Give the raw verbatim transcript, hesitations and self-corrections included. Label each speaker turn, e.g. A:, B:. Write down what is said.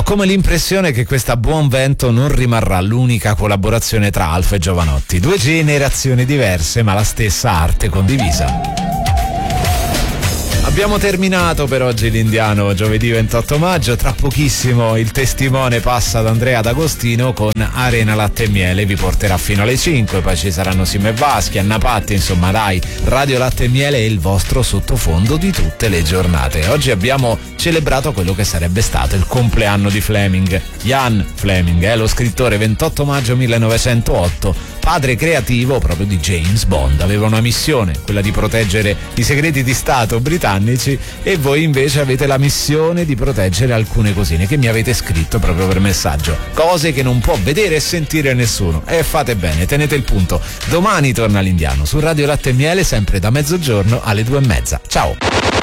A: Ho come l'impressione che questa Buon Vento non rimarrà l'unica collaborazione tra Alfa e Jovanotti. Due generazioni diverse, ma la stessa arte condivisa. Abbiamo terminato per oggi l'Indiano, giovedì ventotto maggio. Tra pochissimo il testimone passa ad Andrea D'Agostino con Arena Latte e Miele, vi porterà fino alle cinque, poi ci saranno Sim e Vaschi, Anna Patti, insomma dai, Radio Latte e Miele è il vostro sottofondo di tutte le giornate. Oggi abbiamo celebrato quello che sarebbe stato il compleanno di Fleming, Ian Fleming, eh, lo scrittore, ventotto maggio millenovecentootto, padre creativo proprio di James Bond. Aveva una missione, quella di proteggere i segreti di Stato britannici, e voi invece avete la missione di proteggere alcune cosine che mi avete scritto proprio per messaggio, cose che non può vedere e sentire nessuno, e fate bene, tenete il punto. Domani torna l'Indiano su Radio Latte e Miele, sempre da mezzogiorno alle due e mezza. Ciao.